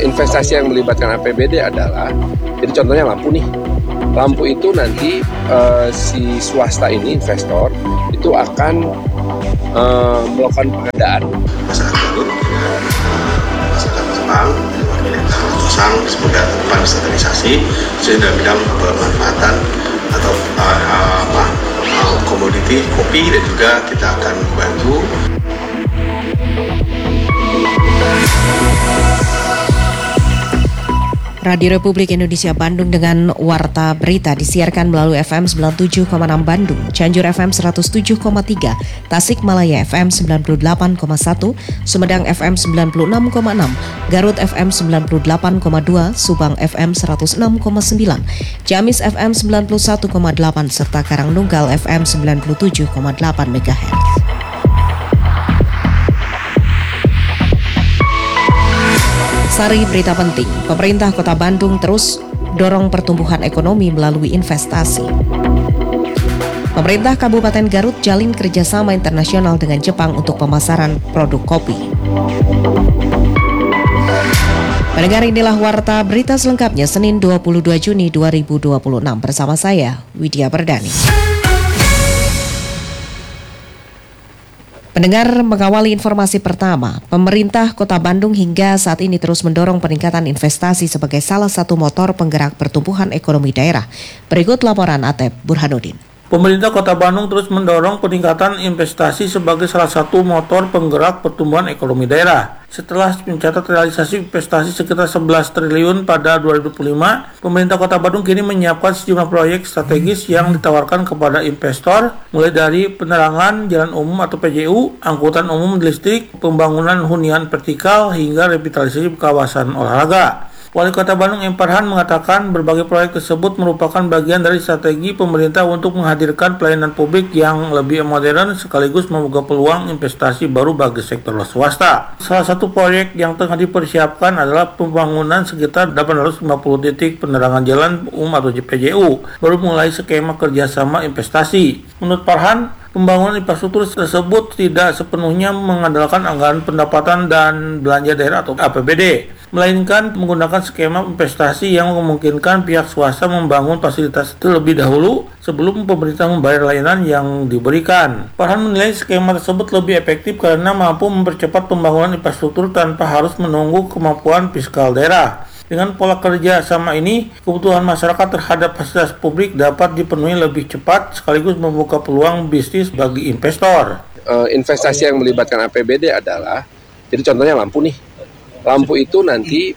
Investasi yang melibatkan APBD adalah, jadi contohnya lampu nih. Lampu itu nanti si swasta ini, investor, itu akan melakukan pengadaan. Masyarakat Garut, masyarakat Jepang, semoga depan standarisasi sehingga bidang pemanfaatan atau komoditi kopi, dan juga kita akan membantu. Radio Republik Indonesia Bandung dengan Warta Berita disiarkan melalui FM 97,6 Bandung, Cianjur FM 107,3, Tasikmalaya FM 98,1, Sumedang FM 96,6, Garut FM 98,2, Subang FM 106,9, Ciamis FM 91,8, serta Karangnunggal FM 97,8 MHz. Sari berita penting, pemerintah Kota Bandung terus dorong pertumbuhan ekonomi melalui investasi. Pemerintah Kabupaten Garut jalin kerjasama internasional dengan Jepang untuk pemasaran produk kopi. Pendengar, inilah Warta Berita selengkapnya Senin 22 Juni 2026 bersama saya, Widya Perdani. Pendengar, mengawali informasi pertama, pemerintah Kota Bandung hingga saat ini terus mendorong peningkatan investasi sebagai salah satu motor penggerak pertumbuhan ekonomi daerah. Berikut laporan Atep Burhanuddin. Pemerintah Kota Bandung terus mendorong peningkatan investasi sebagai salah satu motor penggerak pertumbuhan ekonomi daerah. Setelah mencatat realisasi investasi sekitar 11 triliun pada 2025, pemerintah Kota Bandung kini menyiapkan sejumlah proyek strategis yang ditawarkan kepada investor, mulai dari penerangan jalan umum atau PJU, angkutan umum listrik, pembangunan hunian vertikal, hingga revitalisasi kawasan olahraga. Wali Kota Bandung M. Farhan mengatakan berbagai proyek tersebut merupakan bagian dari strategi pemerintah untuk menghadirkan pelayanan publik yang lebih modern sekaligus membuka peluang investasi baru bagi sektor swasta. Salah satu proyek yang tengah dipersiapkan adalah pembangunan sekitar 850 titik penerangan jalan umum atau PJU, baru mulai skema kerjasama investasi. Menurut Farhan, pembangunan infrastruktur tersebut tidak sepenuhnya mengandalkan anggaran pendapatan dan belanja daerah atau APBD, melainkan menggunakan skema investasi yang memungkinkan pihak swasta membangun fasilitas terlebih dahulu sebelum pemerintah membayar layanan yang diberikan. Farhan menilai skema tersebut lebih efektif karena mampu mempercepat pembangunan infrastruktur tanpa harus menunggu kemampuan fiskal daerah. Dengan pola kerja sama ini, kebutuhan masyarakat terhadap fasilitas publik dapat dipenuhi lebih cepat sekaligus membuka peluang bisnis bagi investor. Investasi yang melibatkan APBD adalah, jadi contohnya lampu nih. Lampu itu nanti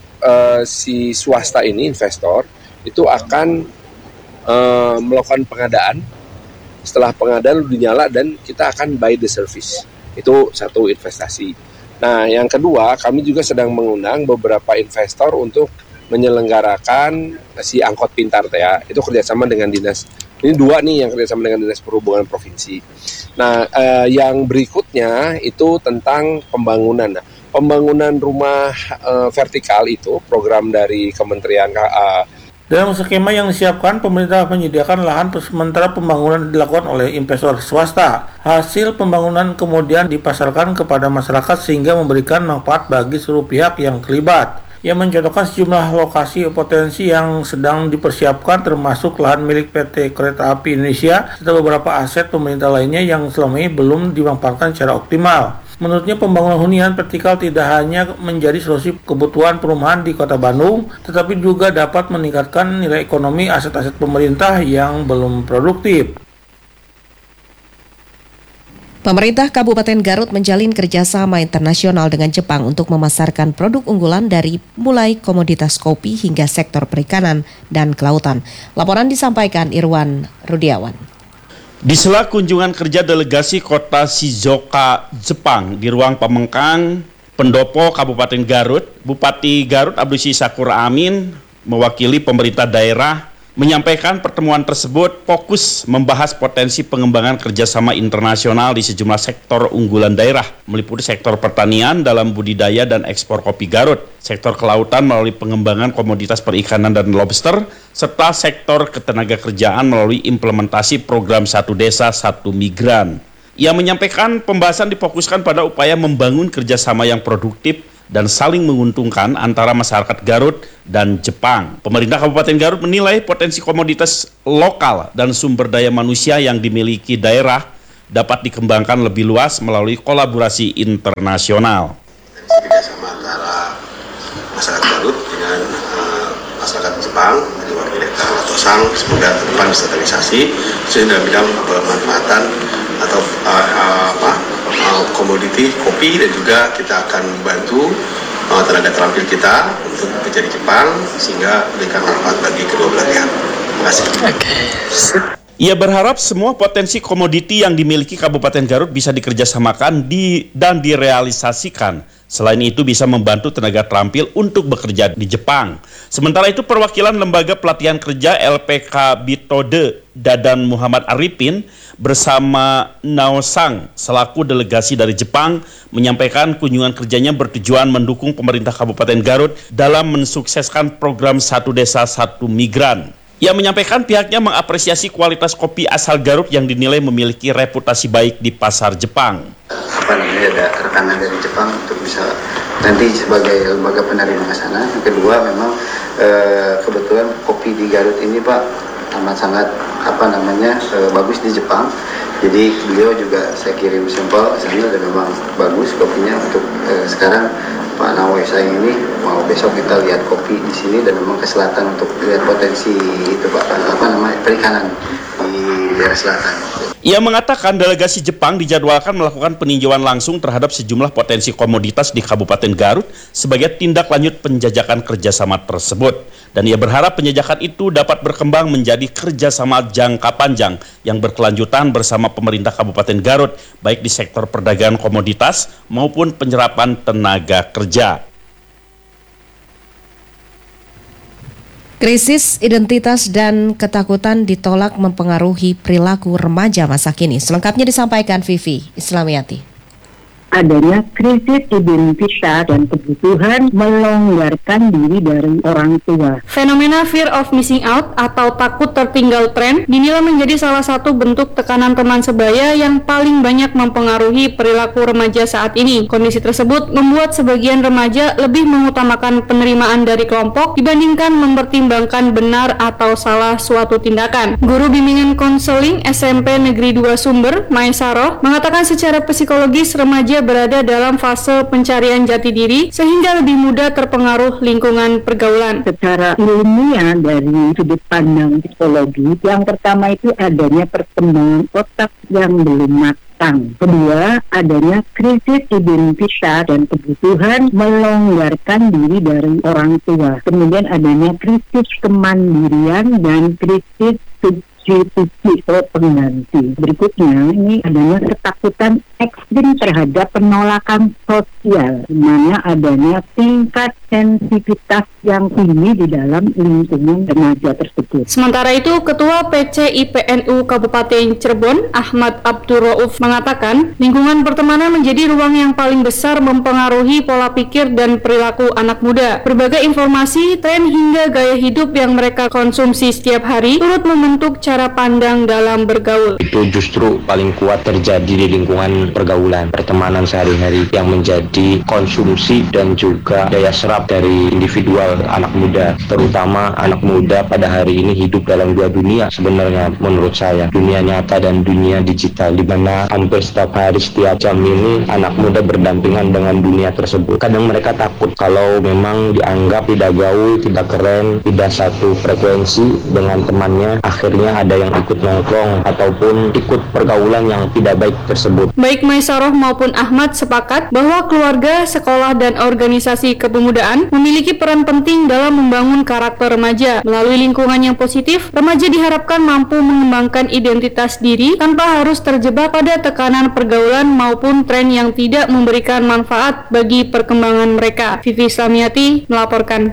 si swasta ini, investor, itu akan melakukan pengadaan. Setelah pengadaan dinyala dan kita akan buy the service. Itu satu investasi. Nah, yang kedua, kami juga sedang mengundang beberapa investor untuk menyelenggarakan si angkot pintar ya. Itu kerjasama dengan dinas. Ini dua nih yang kerjasama dengan dinas perhubungan provinsi. Nah, yang berikutnya itu tentang pembangunan. Nah, pembangunan rumah vertikal itu program dari Kementerian Dalam skema yang disiapkan, pemerintah menyediakan lahan sementara pembangunan dilakukan oleh investor swasta. Hasil pembangunan kemudian dipasarkan kepada masyarakat sehingga memberikan manfaat bagi seluruh pihak yang terlibat. Ia mencontohkan sejumlah lokasi potensi yang sedang dipersiapkan termasuk lahan milik PT Kereta Api Indonesia serta beberapa aset pemerintah lainnya yang selama ini belum dimanfaatkan secara optimal. Menurutnya, pembangunan hunian vertikal tidak hanya menjadi solusi kebutuhan perumahan di Kota Bandung, tetapi juga dapat meningkatkan nilai ekonomi aset-aset pemerintah yang belum produktif. Pemerintah Kabupaten Garut menjalin kerjasama internasional dengan Jepang untuk memasarkan produk unggulan dari mulai komoditas kopi hingga sektor perikanan dan kelautan. Laporan disampaikan Irwan Rudiawan. Di sela kunjungan kerja delegasi kota Shizuoka, Jepang di ruang Pamengkang, Pendopo Kabupaten Garut, Bupati Garut Abdusi Sakura Amin mewakili pemerintah daerah menyampaikan pertemuan tersebut fokus membahas potensi pengembangan kerjasama internasional di sejumlah sektor unggulan daerah, meliputi sektor pertanian dalam budidaya dan ekspor kopi Garut, sektor kelautan melalui pengembangan komoditas perikanan dan lobster, serta sektor ketenagakerjaan melalui implementasi program Satu Desa Satu Migran. Ia menyampaikan pembahasan difokuskan pada upaya membangun kerjasama yang produktif dan saling menguntungkan antara masyarakat Garut dan Jepang. Pemerintah Kabupaten Garut menilai potensi komoditas lokal dan sumber daya manusia yang dimiliki daerah dapat dikembangkan lebih luas melalui kolaborasi internasional. Kerjasama antara masyarakat Garut dengan masyarakat Jepang, diwakili oleh Tosang, semoga ke depan bisa terrealisasi dalam bidang pemanfaatan atau komoditi kopi, dan juga kita akan bantu tenaga terampil kita untuk bekerja di Jepang sehingga memberikan manfaat bagi kedua belah pihak. Terima kasih. Ia berharap semua potensi komoditi yang dimiliki Kabupaten Garut bisa dikerjasamakan dan direalisasikan. Selain itu bisa membantu tenaga terampil untuk bekerja di Jepang. Sementara itu perwakilan Lembaga Pelatihan Kerja LPK Bitode Dadan Muhammad Arifin bersama Naosang selaku delegasi dari Jepang menyampaikan kunjungan kerjanya bertujuan mendukung pemerintah Kabupaten Garut dalam mensukseskan program Satu Desa Satu Migran. Ia menyampaikan pihaknya mengapresiasi kualitas kopi asal Garut yang dinilai memiliki reputasi baik di pasar Jepang. Ada rekanan dari Jepang untuk bisa nanti sebagai lembaga penerima ke sana. Yang kedua, memang kebetulan kopi di Garut ini Pak amat sangat bagus di Jepang. Jadi beliau juga saya kirim sampel ke sana dan memang bagus kopinya. Untuk sekarang Pak Nawai saya ini mau besok kita lihat kopi di sini dan memang ke selatan untuk lihat potensi itu Pak perikanan di daerah selatan. Ia mengatakan delegasi Jepang dijadwalkan melakukan peninjauan langsung terhadap sejumlah potensi komoditas di Kabupaten Garut sebagai tindak lanjut penjajakan kerjasama tersebut. Dan ia berharap penjajakan itu dapat berkembang menjadi kerjasama jangka panjang yang berkelanjutan bersama pemerintah Kabupaten Garut, baik di sektor perdagangan komoditas maupun penyerapan tenaga kerja. Krisis identitas dan ketakutan ditolak mempengaruhi perilaku remaja masa kini. Selengkapnya disampaikan Vivi Islamiati. Adanya krisis identitas dan kebutuhan melonggarkan diri dari orang tua. Fenomena fear of missing out atau takut tertinggal tren dinilai menjadi salah satu bentuk tekanan teman sebaya yang paling banyak mempengaruhi perilaku remaja saat ini. Kondisi tersebut membuat sebagian remaja lebih mengutamakan penerimaan dari kelompok dibandingkan mempertimbangkan benar atau salah suatu tindakan. Guru bimbingan konseling SMP Negeri 2 Sumber, Maesaroh, mengatakan secara psikologis remaja berada dalam fase pencarian jati diri sehingga lebih mudah terpengaruh lingkungan pergaulan. Secara ilmiah dari sudut pandang psikologi, yang pertama itu adanya perkembangan otak yang belum matang. Kedua, adanya krisis identitas dan kebutuhan melonggarkan diri dari orang tua. Kemudian adanya krisis kemandirian dan krisis substitusi atau pengganti. Berikutnya, ini adanya ketakutan ekstrim terhadap penolakan sosial, di mana adanya tingkat sensitivitas yang tinggi di dalam lingkungan remaja tersebut. Sementara itu, Ketua PC IPNU Kabupaten Cirebon, Ahmad Abdurrauf, mengatakan lingkungan pertemanan menjadi ruang yang paling besar mempengaruhi pola pikir dan perilaku anak muda. Berbagai informasi, tren hingga gaya hidup yang mereka konsumsi setiap hari turut membentuk cara pandang dalam bergaul. Itu justru paling kuat terjadi di lingkungan pergaulan, pertemanan sehari-hari yang menjadi konsumsi dan juga daya serap dari individual anak muda. Terutama anak muda pada hari ini hidup dalam dua dunia sebenarnya menurut saya, dunia nyata dan dunia digital, di mana hampir setiap hari, setiap jam ini anak muda berdampingan dengan dunia tersebut. Kadang mereka takut kalau memang dianggap tidak gaul, tidak keren, tidak satu frekuensi dengan temannya, akhirnya ada yang ikut nongkrong ataupun ikut pergaulan yang tidak baik tersebut. Baik Maesaroh maupun Ahmad sepakat bahwa keluarga, sekolah, dan organisasi kepemudaan memiliki peran penting dalam membangun karakter remaja. Melalui lingkungan yang positif, remaja diharapkan mampu mengembangkan identitas diri tanpa harus terjebak pada tekanan pergaulan maupun tren yang tidak memberikan manfaat bagi perkembangan mereka. Vivi Islamiati melaporkan.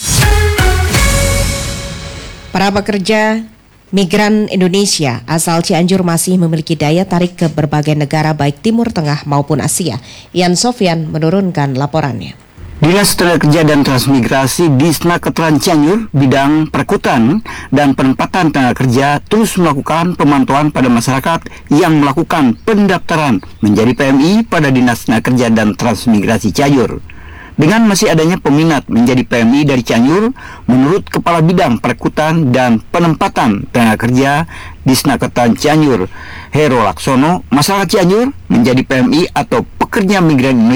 Para pekerja migran Indonesia asal Cianjur masih memiliki daya tarik ke berbagai negara baik Timur Tengah maupun Asia. Ian Sofyan menurunkan laporannya. Dinas Tenaga Kerja dan Transmigrasi Disnakertoran Cianjur, bidang perekrutan dan penempatan tenaga kerja terus melakukan pemantauan pada masyarakat yang melakukan pendaftaran menjadi PMI pada Dinas Tenaga Kerja dan Transmigrasi Cianjur. Dengan masih adanya peminat menjadi PMI dari Cianjur, menurut Kepala Bidang Perekrutan dan Penempatan Tenaga Kerja Disnakertan Cianjur, Hero Laksono, masyarakat Cianjur menjadi PMI atau pekerja migran Indonesia